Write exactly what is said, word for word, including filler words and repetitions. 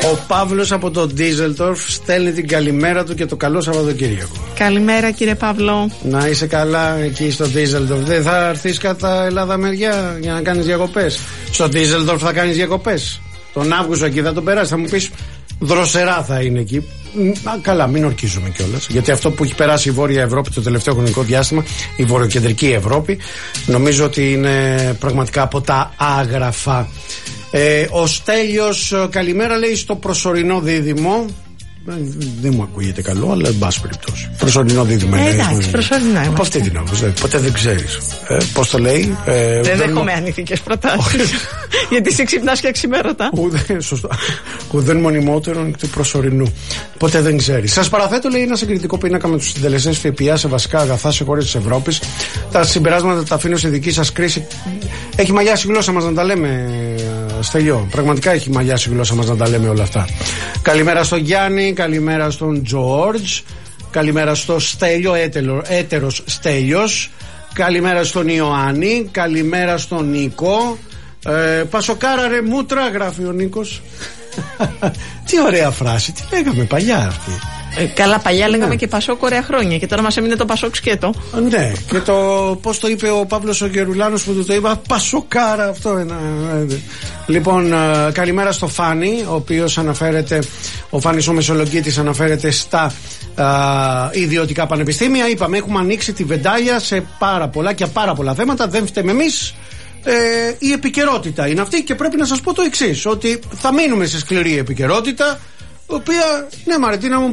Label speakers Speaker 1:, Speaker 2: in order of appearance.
Speaker 1: Ο Παύλος από το Ντίζελντορφ στέλνει την καλημέρα του και το καλό Σαββατοκύριακο.
Speaker 2: Καλημέρα κύριε Παύλο.
Speaker 1: Να είσαι καλά εκεί στο Ντίζελντορφ. Δεν θα έρθεις κατά Ελλάδα μεριά για να κάνεις διακοπές? Στο Ντίζελντορφ θα κάνεις διακοπές? Τον Αύγουστο εκεί θα τον περάσει? Θα μου πεις δροσερά θα είναι εκεί. Α, καλά, μην ορκίζουμε κιόλας. Γιατί αυτό που έχει περάσει η Βόρεια Ευρώπη το τελευταίο χρονικό διάστημα, η βορειοκεντρική Ευρώπη, νομίζω ότι είναι πραγματικά από τα άγραφα. Ε, ο Στέλιος, καλημέρα, λέει, στο προσωρινό δίδυμο. Δεν μου ακούγεται καλό, αλλά εν πάση περιπτώσει. Προσωρινό δίδυμο.
Speaker 2: Ε, εντάξει, προσωρινό.
Speaker 1: Από αυτή την άποψη. Ποτέ δεν ξέρεις. Ε, πώς το λέει. Ε,
Speaker 2: δεν δέχομαι ανήθικες προτάσεις. Γιατί σε ξυπνάς και αξιμέρωτα.
Speaker 1: Ούτε, σωστά. Ουδέν μονιμότερον του προσωρινού. Ποτέ δεν ξέρεις. Σας παραθέτω, λέει, ένα συγκριτικό πίνακα με τους συντελεστές ΦΠΑ σε βασικά αγαθά σε χώρες της Ευρώπης. Τα συμπεράσματα τα αφήνω στη δική σας κρίση. Έχει μαλλιάσει η γλώσσα μας να τα λέμε, Στέλιο. Πραγματικά έχει μαλλιάσει η γλώσσα μας να τα λέμε όλα αυτά. Καλημέρα στον Γιάννη, καλημέρα στον Τζόρτζ, καλημέρα στο Στέλιο, έτερο, έτερος Στέλιος, καλημέρα στον Ιωάννη, καλημέρα στον Νίκο. Ε, Πασοκάρα ρε μούτρα, γράφει ο Νίκος. Τι ωραία φράση, τι λέγαμε παλιά αυτή.
Speaker 2: Ε, καλά, παλιά λέγαμε ναι. Και Πασόκ ωραία χρόνια. Και τώρα μας έμεινε το Πασόκ σκέτο.
Speaker 1: Ναι, και το πώς το είπε ο Παύλος ο Γερουλάνος που του το είπα, Πασοκάρα αυτό. Ένα, λοιπόν, καλημέρα στο Φάνη, ο οποίος αναφέρεται, ο Φάνης ο Μεσολογγίτης αναφέρεται στα α, ιδιωτικά πανεπιστήμια. Είπαμε, έχουμε ανοίξει τη βεντάλια σε πάρα πολλά και πάρα πολλά θέματα. Δεν φταίμε εμείς. Ε, η επικαιρότητα είναι αυτή και πρέπει να σας πω το εξής, ότι θα μείνουμε σε σκληρή επικαιρότητα, η οποία, ναι Μαρετίνα μου,